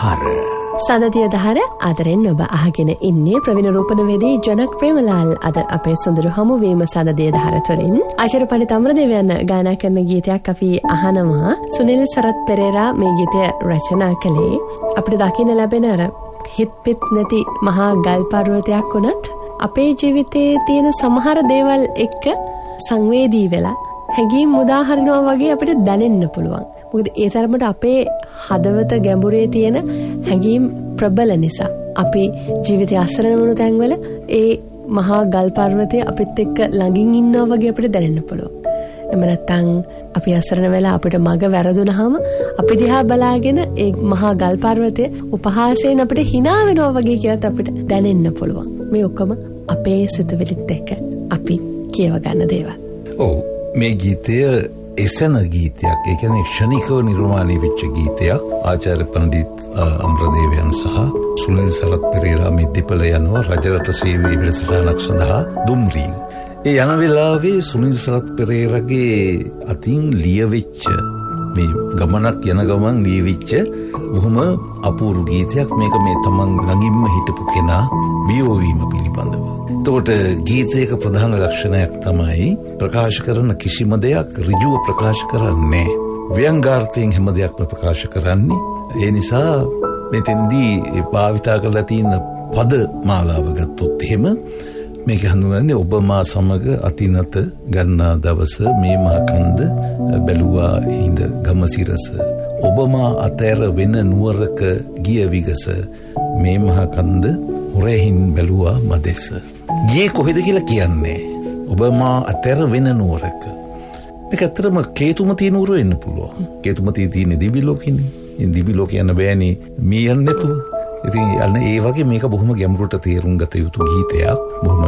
දහර. සදතිය දහර ආදරෙන් ඔබ අහගෙන ඉන්නේ ප්‍රවීණ රූපණවේදී ජනක් ප්‍රේමලාල්. අද අපේ සොඳුරු හමුවීම සදතිය දහර තුළින් ආචාර්යපණ්ඩිත අමරදේවයන් ගායනා කරන ගීතයක් අපි අහනවා. සුනිල් සරත් පෙරේරා මේ ගීතය රචනා කළේ. අපිට දකින්න ලැබෙන අර හිත්පිත් නැති මහා ගල් පර්වතයක් වුණත් අපේ ජීවිතයේ තියෙන සමහර දේවල් එක්ක සංවේදී වෙලා හැඟීම් මුදාහරිනවා වගේ අපිට දැනෙන්න පුළුවන්. මොකද ඒ තරමට අපේ හදවත ගැඹුරේ තියෙන හැඟීම් ප්‍රබල නිසා අපි ජීවිතය අසරණ වුණු තැන්වල ඒ මහා ගල් පර්වතය අපිත් එක්ක ළඟින් ඉන්නවා වගේ අපිට දැනෙන්න පුළුවන්. එහෙම නැත්නම් අපි අසරණ වෙලා අපිට මග වැරදුනහම අපි දිහා බලාගෙන ඒ මහා ගල් පර්වතය උපහාසයෙන් අපිට hina වෙනවා වගේ කියලාත් අපිට දැනෙන්න පුළුවන්. මේ ඔක්කොම අපේ සිතුවිලිත් එක්ක අපි කියව ගන්න දේවල්. ඔව්, මේ ගීතය එසන ගීතයක්. ඒ කියන්නේ ක්ෂණිකව නිර්මාණය වෙච්ච ගීතයක්. ආචාර්ය පණ්ඩිත් අමරදේවයන් සහ සුනිල් සරත් පෙරේරා මේ දෙපළ යනවා රජරට සේවයේ වැඩසටහනක් සඳහා දුම්රියෙන්. ඒ යන වෙලාවේ සුනිල් සරත් පෙරේරාගේ අතින් ලියවිච්ච මේ ගමනක් යන ගමන් ලියවිච්ච බොහොම අපූර්ව ගීතයක්. මේක මේ තමන් ළඟින්ම හිටපු කෙනා වියෝවීම පිළිබඳව. එතකොට ගීතයක ප්‍රධාන ලක්ෂණයක් තමයි ප්‍රකාශ කරන කිසිම දෙයක් ඍජුව ප්‍රකාශ කරන්නේ නැහැ. ව්‍යංගාර්ථයෙන් හැම දෙයක්ම ප්‍රකාශ කරන්නේ. ඒ නිසා මෙතෙන්දී භාවිතා කරලා තියෙන පද මාලාව ගත්තොත් එහෙම මේක හඳුන්වන්නේ ඔබ මා සමග අතිනත ගන්නා දවස මේ මා කන්ද බැලුවා හිඳ ගමසිරස ඔබ මා අතර වෙන නුවරක ගිය විගස මේ මහා කන්ද හොරෙහින් බැලුවා මදෙස. ගියේ කොහෙද කියලා කියන්නේ ඔබ මා අතර වෙන නුවරක. මේක ඇත්තටම කේතුමතී නුවර වෙන්න පුළුවන්. කේතුමතී තියෙන දිවි ලෝකෙනේ. මේ දිවි ලෝක යන බෑනේ මී යන්නේ නැතුව. ඉතින් ඒ වගේ මේක බොහොම ගැඹුරට තේරුම් ගත යුතු ගීතයක්. බොහොම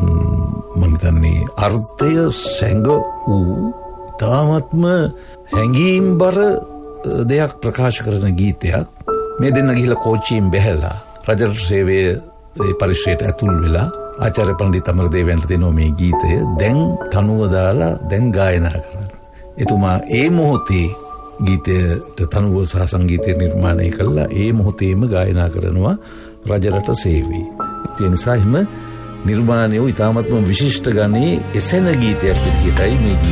මම හිතන්නේ අර්ථය සැඟ වූ තාමත්ම හැඟීම්බර දෙයක් ප්‍රකාශ කරන ගීතයක්. මේ දෙන්න ගිහිලා කෝච්චියෙන් බැහැලා රජරට සේවයේ පරිශ්‍රයට ඇතුල් වෙලා ආචාර්ය පණ්ඩිත අමරදේවයන්ට දෙනවා මේ ගීතය. දැන් තනුව දාලා දැන් ගායනා කරන්න. එතුමා ඒ මොහොතේ ගීතයට තනුව සහ සංගීතය නිර්මාණය කළා. ඒ මොහොතේම ගායනා කරනවා රජරට සේවයේ. ඒ නිසා හිම නිර්මාණය වූ ඉතාමත්ම විශිෂ්ට ගණයේ එසෙන ගීතයක් විදියටයි මේ